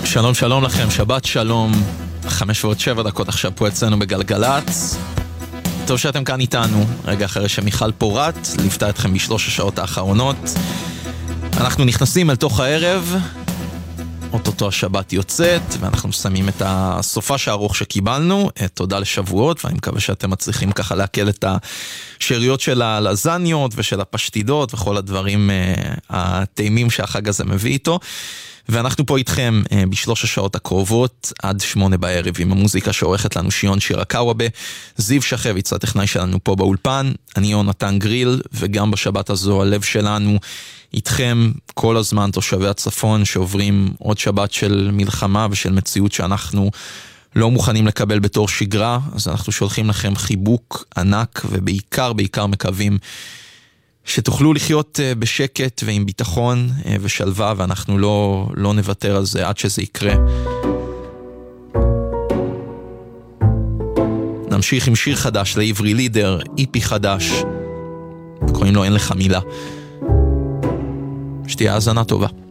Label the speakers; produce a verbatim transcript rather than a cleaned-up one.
Speaker 1: שלום שלום לכם, שבת שלום, חמש ועוד שבע דקות עכשיו פה אצלנו בגלגלץ. טוב שאתם כאן איתנו, רגע אחרי שמיכל פורט ליוותה אתכם בשלוש השעות האחרונות. אנחנו נכנסים אל תוך הערב, אוטוטו השבת יוצאת, ואנחנו שמים את הסופש הארוך שקיבלנו, תודה לשבועות, ואני מקווה שאתם מצליחים ככה להקל את השאריות של הלזניות ושל הפשטידות וכל הדברים הטעימים שהחג הזה מביא איתו. ואנחנו פה איתכם בשלוש השעות הקרובות עד שמונה בערב עם המוזיקה שעורכת לנו שיון שירה קאוובה, זיו שחביץ הטכנאי שלנו פה באולפן, אני יונתן גריל, וגם בשבת הזו הלב שלנו איתכם כל הזמן, תושבי הצפון שעוברים עוד שבת של מלחמה ושל מציאות שאנחנו לא מוכנים לקבל בתור שגרה, אז אנחנו שולחים לכם חיבוק ענק, ובעיקר בעיקר מקווים שתוכלו לחיות בשקט ועם ביטחון ושלווה, ואנחנו לא, לא נוותר על זה עד שזה יקרה. נמשיך עם שיר חדש לעברי לידר, איפי חדש, קוראים לו אין לך מילה. שתהיה האזנה טובה.